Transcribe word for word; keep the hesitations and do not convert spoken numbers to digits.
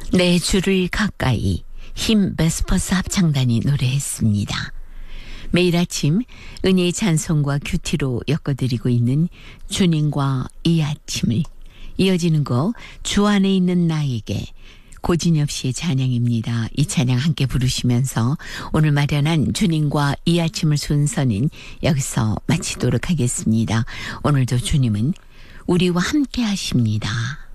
내 주를 가까이 힘 베스퍼스 합창단이 노래했습니다. 매일 아침 은혜의 찬송과 큐티로 엮어드리고 있는 주님과 이 아침을 이어지는 곡 주 안에 있는 나에게 고진엽 씨의 찬양입니다. 이 찬양 함께 부르시면서 오늘 마련한 주님과 이 아침을 순서는 여기서 마치도록 하겠습니다. 오늘도 주님은 우리와 함께 하십니다.